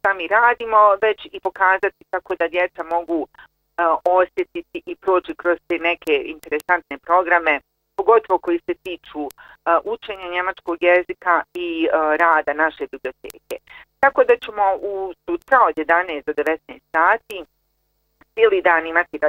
šta mi radimo, već i pokazati kako da djeca mogu osjetiti i proći kroz te neke interesantne programe, pogotovo koji se tiču učenja njemačkog jezika i rada naše biblioteke. Tako da ćemo sutra od 11 do 19 sati cijeli dan imati